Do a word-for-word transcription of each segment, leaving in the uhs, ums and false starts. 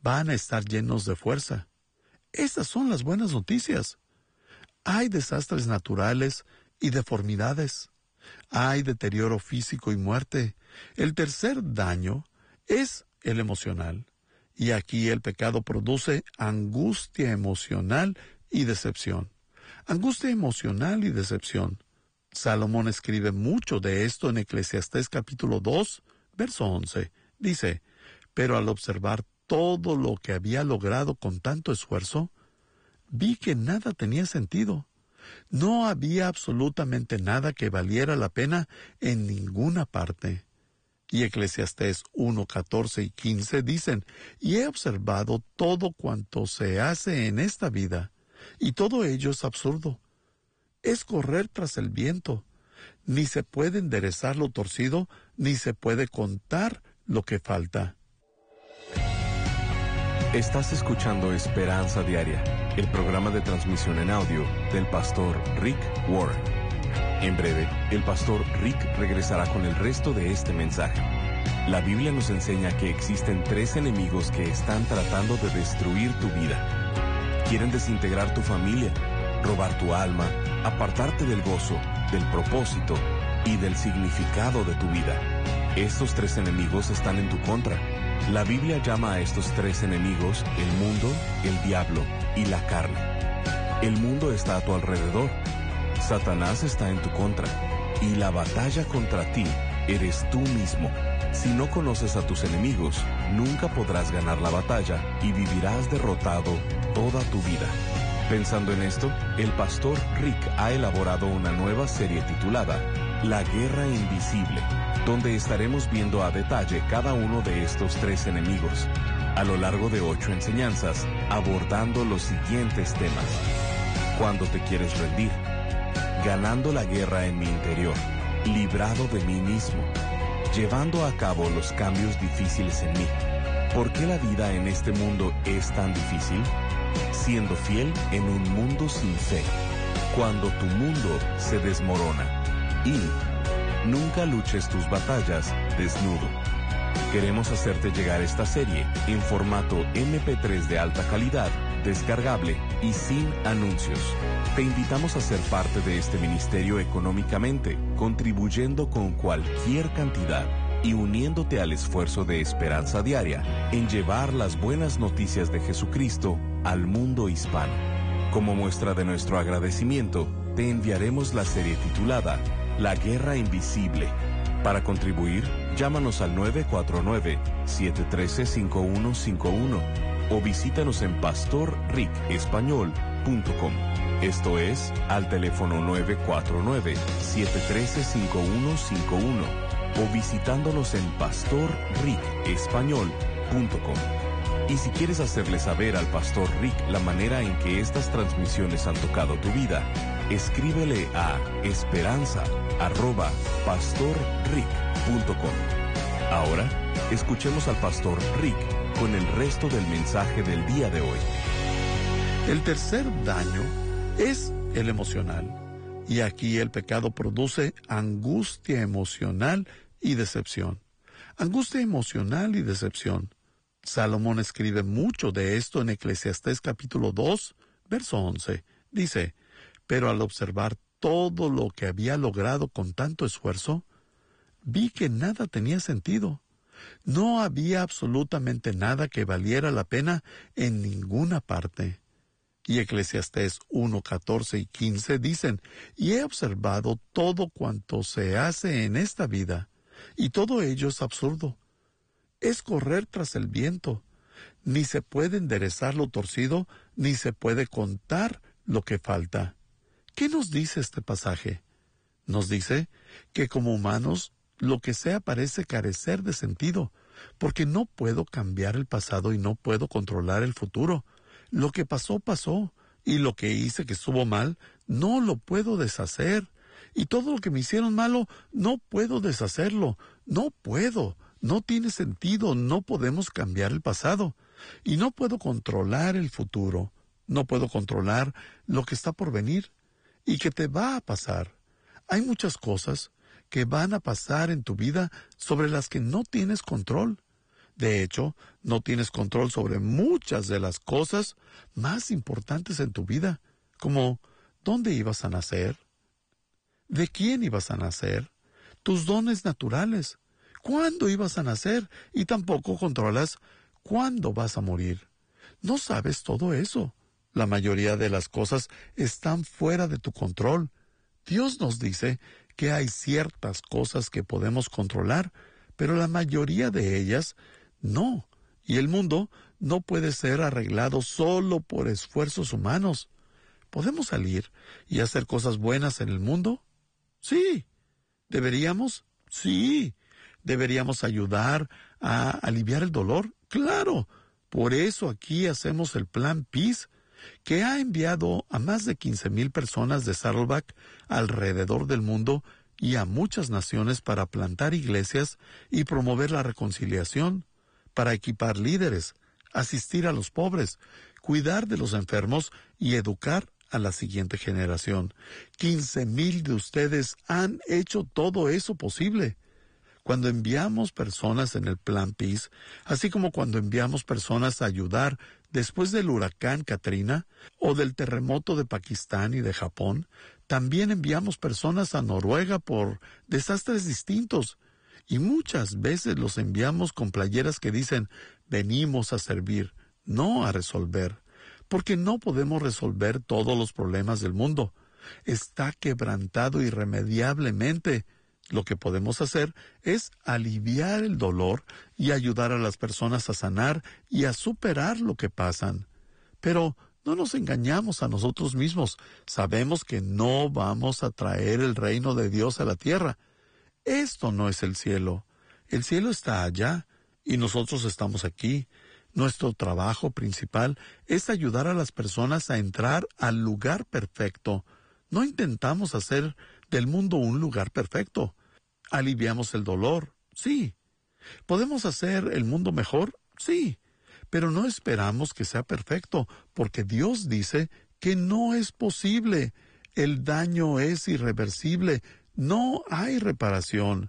van a estar llenos de fuerza. Estas son las buenas noticias. Hay desastres naturales y deformidades. Hay deterioro físico y muerte. El tercer daño es el emocional. Y aquí el pecado produce angustia emocional y decepción. Angustia emocional y decepción. Salomón escribe mucho de esto en Eclesiastés capítulo dos, verso once. Dice, pero al observar todo lo que había logrado con tanto esfuerzo, vi que nada tenía sentido. No había absolutamente nada que valiera la pena en ninguna parte. Y Eclesiastés uno, catorce y quince dicen, y he observado todo cuanto se hace en esta vida, y todo ello es absurdo. Es correr tras el viento. Ni se puede enderezar lo torcido, ni se puede contar lo que falta. Estás escuchando Esperanza Diaria, el programa de transmisión en audio del pastor Rick Warren. En breve, el pastor Rick regresará con el resto de este mensaje. La Biblia nos enseña que existen tres enemigos que están tratando de destruir tu vida. Quieren desintegrar tu familia, robar tu alma, apartarte del gozo, del propósito y del significado de tu vida. Estos tres enemigos están en tu contra. La Biblia llama a estos tres enemigos el mundo, el diablo y la carne. El mundo está a tu alrededor. Satanás está en tu contra. Y la batalla contra ti eres tú mismo. Si no conoces a tus enemigos, nunca podrás ganar la batalla y vivirás derrotado toda tu vida. Pensando en esto, el pastor Rick ha elaborado una nueva serie titulada La Guerra Invisible, donde estaremos viendo a detalle cada uno de estos tres enemigos, a lo largo de ocho enseñanzas, abordando los siguientes temas. Cuando te quieres rendir, ganando la guerra en mi interior, librado de mí mismo, llevando a cabo los cambios difíciles en mí. ¿Por qué la vida en este mundo es tan difícil? Siendo fiel en un mundo sin fe, cuando tu mundo se desmorona. Y nunca luches tus batallas desnudo. Queremos hacerte llegar esta serie en formato eme pe tres de alta calidad, descargable y sin anuncios. Te invitamos a ser parte de este ministerio económicamente, contribuyendo con cualquier cantidad y uniéndote al esfuerzo de Esperanza Diaria en llevar las buenas noticias de Jesucristo al mundo hispano. Como muestra de nuestro agradecimiento, te enviaremos la serie titulada La Guerra Invisible. Para contribuir, llámanos al nueve cuatro nueve, siete uno tres, cinco uno cinco uno o visítanos en pastor rick español punto com. Esto es, al teléfono nueve cuatro nueve, siete uno tres, cinco uno cinco uno o visitándonos en pastor rick español punto com. Y si quieres hacerle saber al pastor Rick la manera en que estas transmisiones han tocado tu vida, escríbele a esperanza arroba pastorrick punto com. Ahora, escuchemos al pastor Rick con el resto del mensaje del día de hoy. El tercer daño es el emocional. Y aquí el pecado produce angustia emocional y decepción. Angustia emocional y decepción. Salomón escribe mucho de esto en Eclesiastés capítulo dos, verso once. Dice, pero al observar todo lo que había logrado con tanto esfuerzo, vi que nada tenía sentido. No había absolutamente nada que valiera la pena en ninguna parte. Y Eclesiastés uno, catorce y quince dicen, y he observado todo cuanto se hace en esta vida, y todo ello es absurdo. Es correr tras el viento. Ni se puede enderezar lo torcido, ni se puede contar lo que falta. ¿Qué nos dice este pasaje? Nos dice que como humanos, lo que sea parece carecer de sentido, porque no puedo cambiar el pasado y no puedo controlar el futuro. Lo que pasó, pasó, y lo que hice que estuvo mal, no lo puedo deshacer. Y todo lo que me hicieron malo, no puedo deshacerlo, no puedo. No tiene sentido, no podemos cambiar el pasado. Y no puedo controlar el futuro. No puedo controlar lo que está por venir y que te va a pasar. Hay muchas cosas que van a pasar en tu vida sobre las que no tienes control. De hecho, no tienes control sobre muchas de las cosas más importantes en tu vida, como dónde ibas a nacer, de quién ibas a nacer, tus dones naturales, cuándo ibas a nacer, y tampoco controlas cuándo vas a morir. No sabes todo eso. La mayoría de las cosas están fuera de tu control. Dios nos dice que hay ciertas cosas que podemos controlar, pero la mayoría de ellas no. Y el mundo no puede ser arreglado solo por esfuerzos humanos. ¿Podemos salir y hacer cosas buenas en el mundo? Sí. ¿Deberíamos? Sí. ¿Deberíamos ayudar a aliviar el dolor? Claro. Por eso aquí hacemos el Plan Peace, que ha enviado a más de quince mil personas de Saddleback alrededor del mundo y a muchas naciones para plantar iglesias y promover la reconciliación, para equipar líderes, asistir a los pobres, cuidar de los enfermos y educar a la siguiente generación. quince mil de ustedes han hecho todo eso posible. Cuando enviamos personas en el Plan Peace, así como cuando enviamos personas a ayudar después del huracán Katrina o del terremoto de Pakistán y de Japón, también enviamos personas a Noruega por desastres distintos. Y muchas veces los enviamos con playeras que dicen, venimos a servir, no a resolver. Porque no podemos resolver todos los problemas del mundo. Está quebrantado irremediablemente. Lo que podemos hacer es aliviar el dolor y ayudar a las personas a sanar y a superar lo que pasan. Pero no nos engañamos a nosotros mismos. Sabemos que no vamos a traer el reino de Dios a la tierra. Esto no es el cielo. El cielo está allá y nosotros estamos aquí. Nuestro trabajo principal es ayudar a las personas a entrar al lugar perfecto. No intentamos hacer del mundo un lugar perfecto. Aliviamos el dolor, sí. ¿Podemos hacer el mundo mejor? Sí. Pero no esperamos que sea perfecto, porque Dios dice que no es posible. El daño es irreversible. No hay reparación.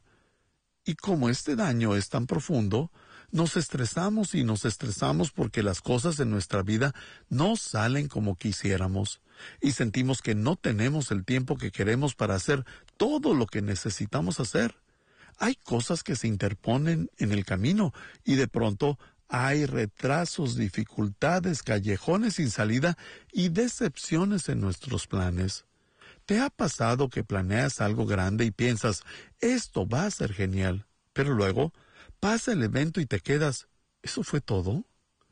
Y como este daño es tan profundo, nos estresamos y nos estresamos porque las cosas en nuestra vida no salen como quisiéramos. Y sentimos que no tenemos el tiempo que queremos para hacer todo lo que necesitamos hacer. Hay cosas que se interponen en el camino y de pronto hay retrasos, dificultades, callejones sin salida y decepciones en nuestros planes. ¿Te ha pasado que planeas algo grande y piensas, esto va a ser genial, pero luego pasa el evento y te quedas, ¿eso fue todo?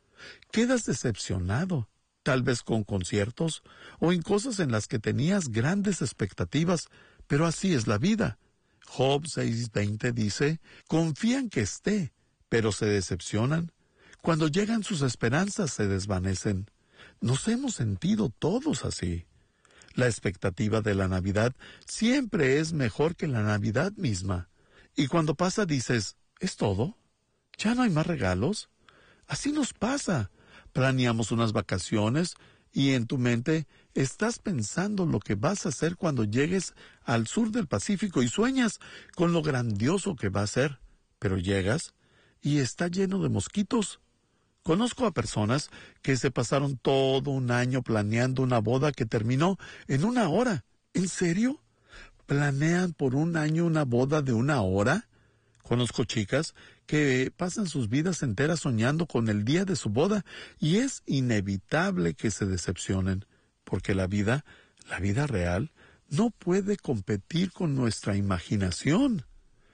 Quedas decepcionado, tal vez con conciertos o en cosas en las que tenías grandes expectativas, pero así es la vida. Job seis veinte dice, confían que esté, pero se decepcionan. Cuando llegan sus esperanzas se desvanecen. Nos hemos sentido todos así. La expectativa de la Navidad siempre es mejor que la Navidad misma. Y cuando pasa dices, ¿es todo? ¿Ya no hay más regalos? Así nos pasa. Planeamos unas vacaciones y en tu mente estás pensando lo que vas a hacer cuando llegues al sur del Pacífico y sueñas con lo grandioso que va a ser. Pero llegas y está lleno de mosquitos. Conozco a personas que se pasaron todo un año planeando una boda que terminó en una hora. ¿En serio? ¿Planean por un año una boda de una hora? Conozco chicas que pasan sus vidas enteras soñando con el día de su boda y es inevitable que se decepcionen, porque la vida, la vida real, no puede competir con nuestra imaginación.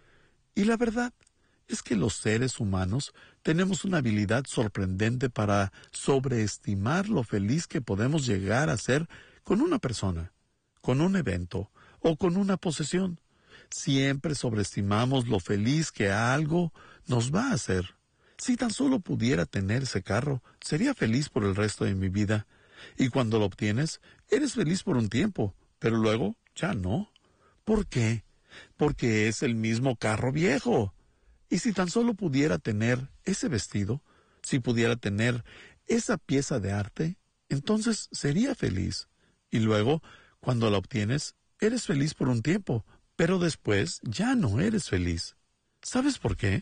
Y la verdad es que los seres humanos tenemos una habilidad sorprendente para sobreestimar lo feliz que podemos llegar a ser con una persona, con un evento o con una posesión. Siempre sobreestimamos lo feliz que algo nos va a hacer. Si tan solo pudiera tener ese carro, sería feliz por el resto de mi vida. Y cuando lo obtienes, eres feliz por un tiempo, pero luego ya no. ¿Por qué? Porque es el mismo carro viejo. Y si tan solo pudiera tener ese vestido, si pudiera tener esa pieza de arte, entonces sería feliz. Y luego, cuando la obtienes, eres feliz por un tiempo, pero después ya no eres feliz. ¿Sabes por qué?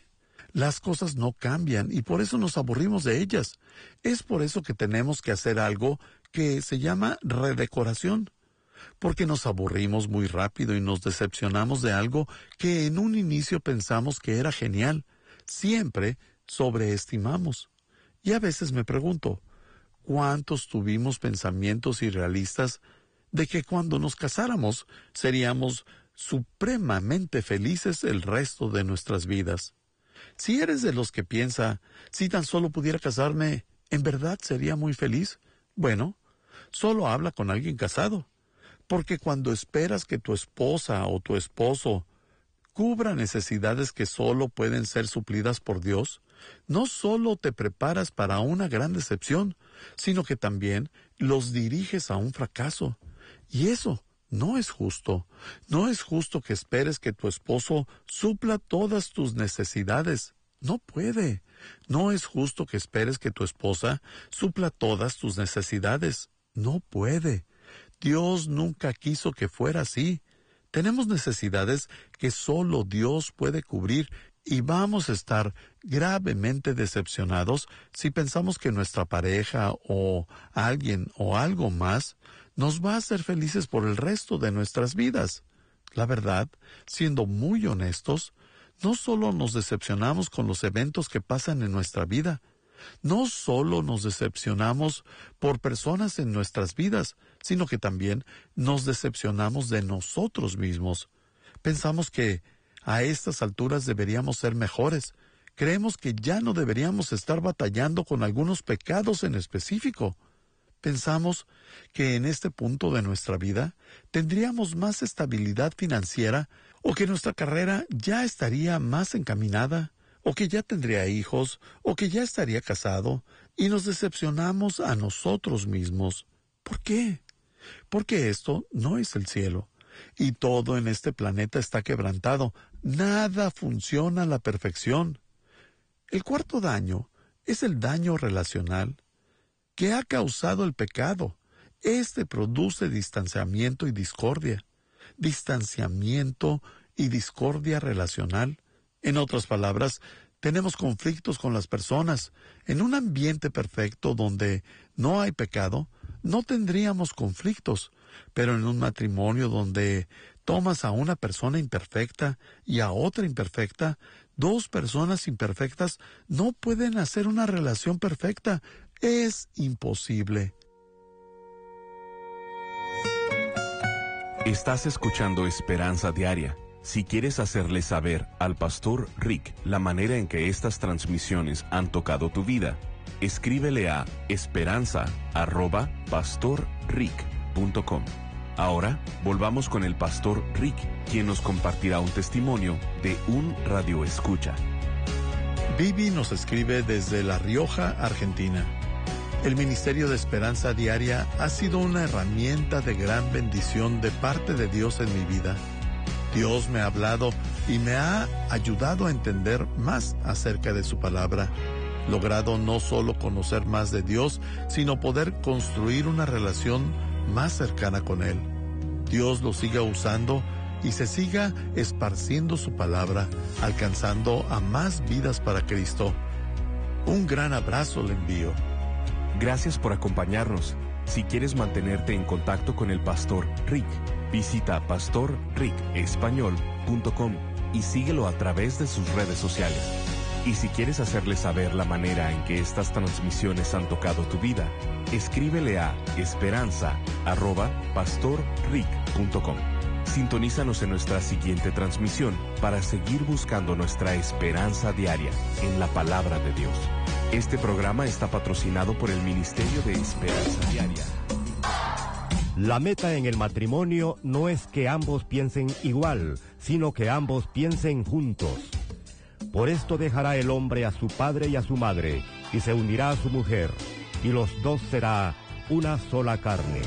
Las cosas no cambian y por eso nos aburrimos de ellas. Es por eso que tenemos que hacer algo que se llama redecoración. Porque nos aburrimos muy rápido y nos decepcionamos de algo que en un inicio pensamos que era genial. Siempre sobreestimamos. Y a veces me pregunto, ¿cuántos tuvimos pensamientos irrealistas de que cuando nos casáramos seríamos supremamente felices el resto de nuestras vidas? Si eres de los que piensa, si tan solo pudiera casarme, ¿en verdad sería muy feliz? Bueno, solo habla con alguien casado. Porque cuando esperas que tu esposa o tu esposo cubra necesidades que solo pueden ser suplidas por Dios, no solo te preparas para una gran decepción, sino que también los diriges a un fracaso. Y eso no es justo. No es justo que esperes que tu esposo supla todas tus necesidades. No puede. No es justo que esperes que tu esposa supla todas tus necesidades. No puede. Dios nunca quiso que fuera así. Tenemos necesidades que solo Dios puede cubrir y vamos a estar gravemente decepcionados si pensamos que nuestra pareja o alguien o algo más nos va a hacer felices por el resto de nuestras vidas. La verdad, siendo muy honestos, no solo nos decepcionamos con los eventos que pasan en nuestra vida, no solo nos decepcionamos por personas en nuestras vidas, sino que también nos decepcionamos de nosotros mismos. Pensamos que a estas alturas deberíamos ser mejores. Creemos que ya no deberíamos estar batallando con algunos pecados en específico. Pensamos que en este punto de nuestra vida tendríamos más estabilidad financiera o que nuestra carrera ya estaría más encaminada, o que ya tendría hijos, o que ya estaría casado, y nos decepcionamos a nosotros mismos. ¿Por qué? Porque esto no es el cielo, y todo en este planeta está quebrantado. Nada funciona a la perfección. El cuarto daño es el daño relacional que ha causado el pecado. Este produce distanciamiento y discordia. Distanciamiento y discordia relacional. En otras palabras, tenemos conflictos con las personas. En un ambiente perfecto donde no hay pecado, no tendríamos conflictos. Pero en un matrimonio donde tomas a una persona imperfecta y a otra imperfecta, dos personas imperfectas no pueden hacer una relación perfecta. Es imposible. Estás escuchando Esperanza Diaria. Si quieres hacerle saber al Pastor Rick la manera en que estas transmisiones han tocado tu vida, escríbele a esperanza arroba pastor rick punto com. Ahora, volvamos con el Pastor Rick, quien nos compartirá un testimonio de un radioescucha. Vivi nos escribe desde La Rioja, Argentina. El Ministerio de Esperanza Diaria ha sido una herramienta de gran bendición de parte de Dios en mi vida. Dios me ha hablado y me ha ayudado a entender más acerca de su palabra, logrado no solo conocer más de Dios, sino poder construir una relación más cercana con Él. Dios lo siga usando y se siga esparciendo su palabra, alcanzando a más vidas para Cristo. Un gran abrazo le envío. Gracias por acompañarnos. Si quieres mantenerte en contacto con el Pastor Rick, visita pastor rick español punto com y síguelo a través de sus redes sociales. Y si quieres hacerle saber la manera en que estas transmisiones han tocado tu vida, escríbele a esperanza arroba pastor rick punto com. Sintonízanos en nuestra siguiente transmisión para seguir buscando nuestra esperanza diaria en la palabra de Dios. Este programa está patrocinado por el Ministerio de Esperanza Diaria. La meta en el matrimonio no es que ambos piensen igual, sino que ambos piensen juntos. Por esto dejará el hombre a su padre y a su madre, y se unirá a su mujer, y los dos será una sola carne.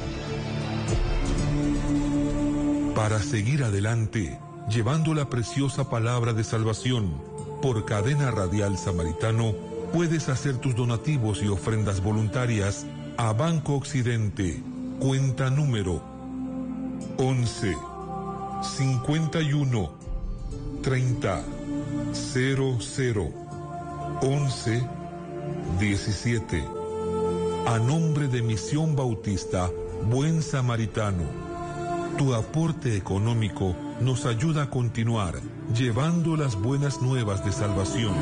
Para seguir adelante, llevando la preciosa palabra de salvación, por Cadena Radial Samaritano, puedes hacer tus donativos y ofrendas voluntarias a Banco Occidente, cuenta número once, cincuenta y uno, treinta, cero cero once diecisiete. A nombre de Misión Bautista Buen Samaritano, tu aporte económico nos ayuda a continuar llevando las buenas nuevas de salvación